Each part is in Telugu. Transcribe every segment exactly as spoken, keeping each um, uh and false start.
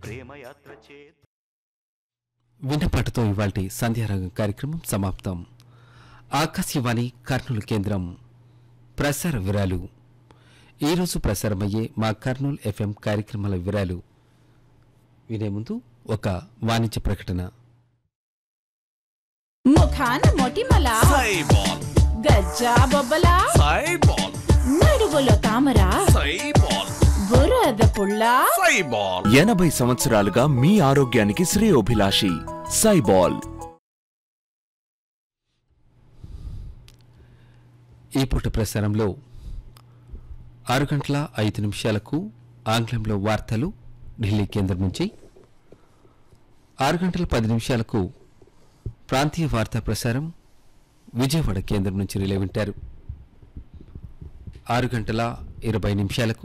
ప్రేమయాత్ర చే విన్నపాటుతో ఇవాల్టి సంధ్యారాగం కార్యక్రమం సమాప్తం. ఆకాశవాణి కర్నూలు కేంద్రం ప్రసార వివరాలు. ఈరోజు ప్రసారమయ్యే మా కర్నూలు ఎఫ్ఎం కార్యక్రమాల వివరాలు వినే ముందు ఒక వాణిజ్య ప్రకటన. ముఖాన మొటిమల సైబాల్ గజ్జా బొబ్బల సైబాల్ నడుగులో తామర సైబాల్ బురద పుల్ల సైబాల్ ఎనభై సంవత్సరాలుగా మీ ఆరోగ్యానికి శ్రేయోభిలాషి సైబాల్. ఈ పూట ప్రసారంలో ఆరు గంటల ఐదు నిమిషాలకు ఆంగ్లంలో వార్తలు ఢిల్లీ కేంద్రం నుంచి, ఆరు గంటల పది నిమిషాలకు ప్రాంతీయ వార్తా ప్రసారం విజయవాడ కేంద్రం నుంచి రిలే వింటారు. ఆరు గంటల ఇరవై నిమిషాలకు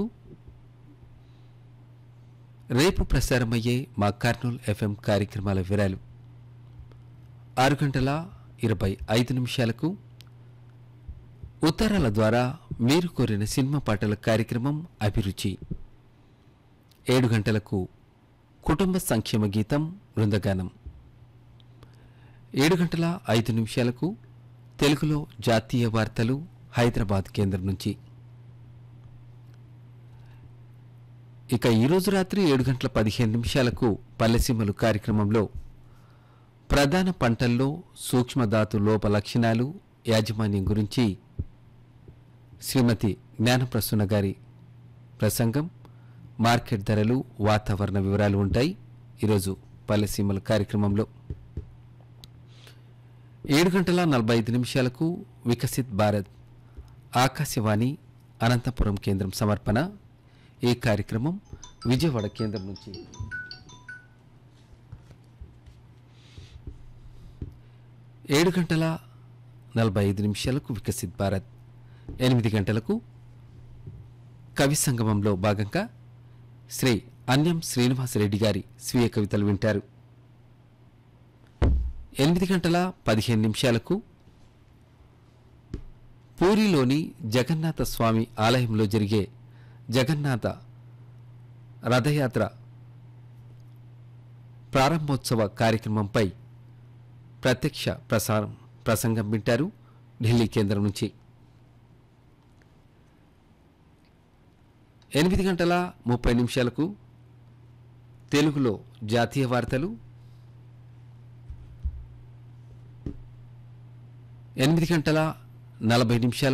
రేపు ప్రసారమయ్యే మా కర్నూలు ఎఫ్ఎం కార్యక్రమాల వివరాలు. ఆరు గంటల ఇరవై ఐదు నిమిషాలకు ఉత్తరాల ద్వారా మీరు కోరిన సినిమా పాటల కార్యక్రమం అభిరుచి. ఏడు గంటలకు కుటుంబ సంక్షేమ గీతం బృందగానం. ఏడు గంటల ఐదు నిమిషాలకు తెలుగులో జాతీయ వార్తలు హైదరాబాద్ కేంద్రం నుంచి. ఇక ఈరోజు రాత్రి ఏడు గంటల పదిహేను నిమిషాలకు పల్లెసీమలు కార్యక్రమంలో ప్రధాన పంటల్లో సూక్ష్మధాతు లోప లక్షణాలు యాజమాన్యం గురించి శ్రీమతి జ్ఞానప్రసూన గారి ప్రసంగం, మార్కెట్ ధరలు, వాతావరణ వివరాలు ఉంటాయి ఈరోజు పల్లెసీమల కార్యక్రమంలో. ఏడు గంటల నలభై ఐదు నిమిషాలకు వికసిత్ భారత్ ఆకాశవాణి అనంతపురం కేంద్రం సమర్పణ. ఈ కార్యక్రమం విజయవాడ కేంద్రం నుంచి. ఏడు గంటల నలభై ఐదు నిమిషాలకు వికసిత్ భారత్. ఎనిమిది గంటలకు కవి సంగమంలో భాగంగా శ్రీ అన్యం శ్రీనివాసరెడ్డి గారి స్వీయ కవితలు వింటారు. ఎనిమిది గంటల పదిహేను నిమిషాలకు పూరిలోని జగన్నాథ స్వామి ఆలయంలో జరిగే జగన్నాథ రథయాత్ర ప్రారంభోత్సవ కార్యక్రమంపై ప్రత్యక్ష ప్రసారం ప్రసంగం వింటారు ఢిల్లీ కేంద్రం నుంచి. ఎనిమిది గంటల ముప్పై నిమిషాలకు తెలుగులో జాతీయ వార్తలు, ఎనిమిది గంటల నలభై నిమిషాలకు